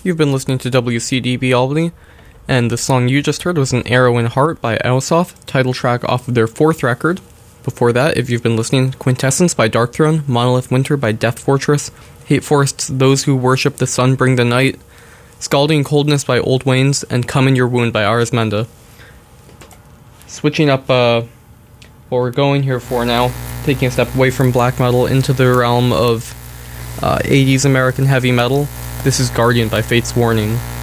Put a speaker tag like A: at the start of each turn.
A: You've been listening to WCDB Albany, and the song you just heard was An Arrow in Heart by Aosoth, title track off of their fourth record. Before that, if you've been listening, Quintessence by Darkthrone, Monolith Winter by Death Fortress, Hate Forest's Those Who Worship the Sun Bring the Night, Scalding Coldness by Old Wains, and Come in Your Wound by Ars Menda. Switching up what we're going here for now, taking a step away from black metal into the realm of 80s American heavy metal. This is Guardian by Fate's Warning.